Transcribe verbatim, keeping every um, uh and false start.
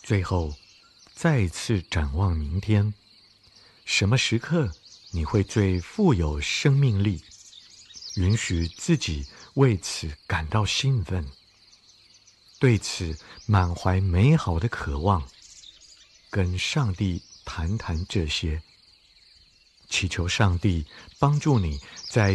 最后，再次展望明天，什么时刻你会最富有生命力？允许自己为此感到兴奋，对此满怀美好的渴望，跟上帝谈谈这些，祈求上帝帮助你在